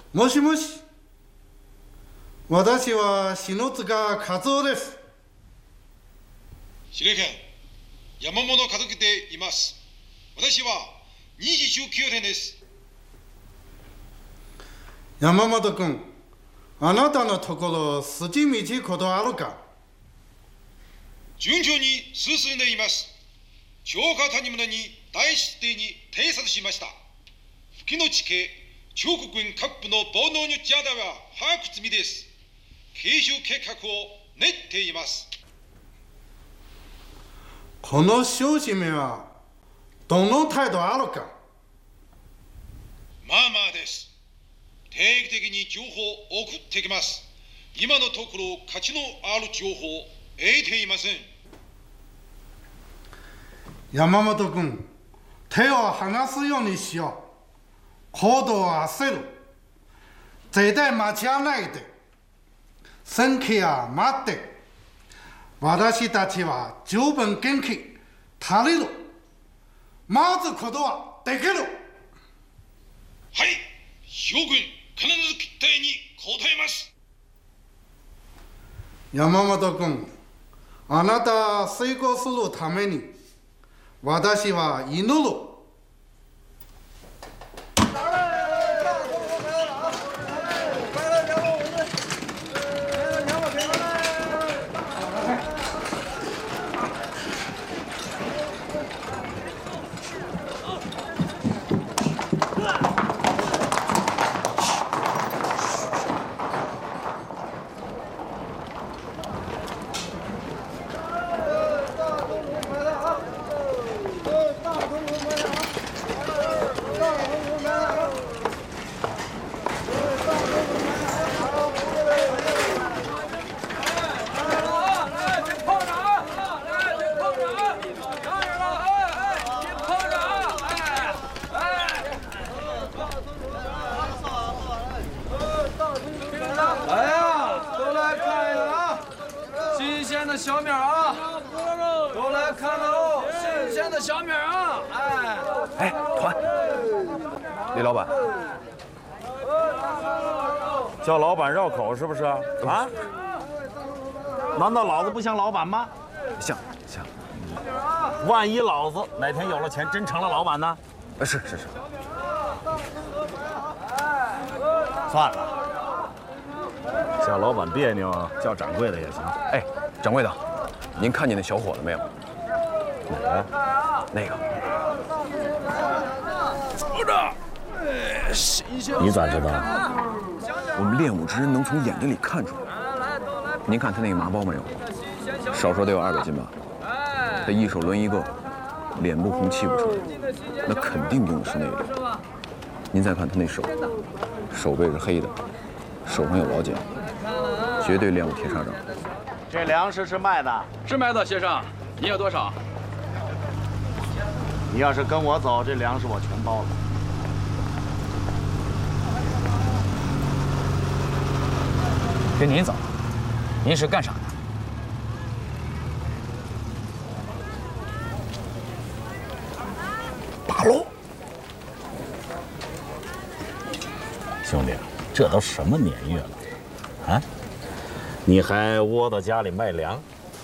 もしもし。私は篠塚和夫です。 司令官、山本和樹でいます。私は29点です。 山本君、あなたのところ筋道ことあるか？ 順調に進んでいます。長華谷村に大失定に偵察しました。付近の地形、中国軍各部の暴動にジャダは把握済みです。継承計画を練っています。 この小姫はどの態度あるか？ まあまあです。定期的に情報を送ってきます。今のところ価値のある情報を得ていません。 山本君、手を離すようにしよう。行動を焦る。絶対待ち合わないで。戦機は待って。私たちは十分元気足りる。待つことはできる。 はい、将軍、必ず期待に応えます。 山本君、あなた成功するために私は祈る。 小米啊，都来看看喽！新鲜的小米啊！ 哎，团，李老板， 叫老板绕口是不是啊？难道老子不像老板吗？ 像。 万一老子哪天有了钱，真成了老板呢？ 是。 算了。叫老板别扭，叫掌柜的也行。 哎，掌柜的，您看见那小伙子没有？ 哪个？ 那个。 走着。 你咋知道？ 我们练武之人能从眼睛里看出来。您看他那个麻包没有？少说得有200斤吧。他一手抡一个，脸不红气不喘，那肯定用的是那个。您再看他那手背是黑的，手上有老茧，绝对练过铁砂掌。 这粮食是卖的？ 是卖的，先生，你有多少？ 你要是跟我走，这粮食我全包了。 跟您走，您是干啥的？ 八路。兄弟，这都什么年月了，啊？你还窝到家里卖粮？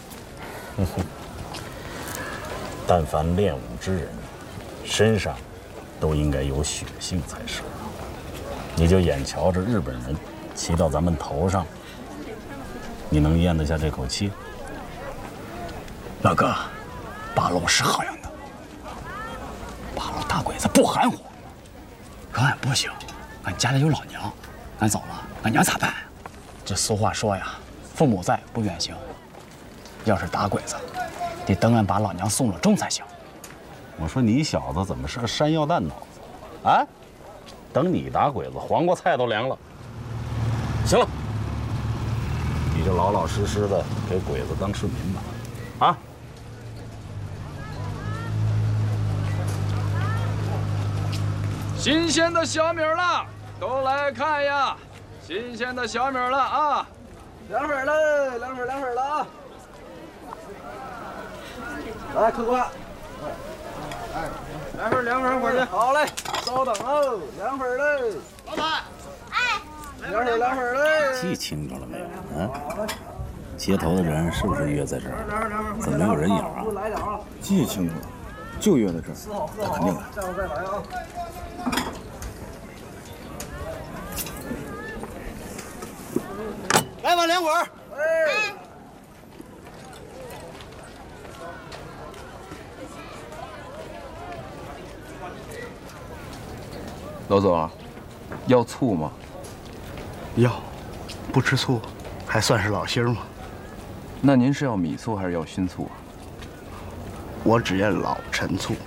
但凡练武之人，身上都应该有血性才是。你就眼瞧着日本人骑到咱们头上，你能咽得下这口气？ 老哥，八路是好样的，八路大鬼子不含糊。可俺不行，俺家里有老娘，俺走了，俺娘咋办？这俗话说呀，父母在，不远行。要是打鬼子，得等俺把老娘送了终才行。 我说你小子怎么是个山药蛋脑子啊？等你打鬼子，黄瓜菜都凉了。行了，你就老老实实的给鬼子当市民吧，啊！ 新鲜的小米了，都来看呀！新鲜的小米了啊！2份了，2份了啊！来，客官。2份，伙计。好嘞，稍等哦，2份嘞。 老板，哎， 2分嘞！ 记清楚了没有？啊？接头的人是不是约在这儿？怎么没有人影啊？ 记清楚了，就约在这儿，他肯定来。 再来啊！ 来碗凉滚。 老总，要醋吗？ 要，不吃醋，还算是老星吗？ 那您是要米醋还是要新醋啊？ 我只愿老陈醋。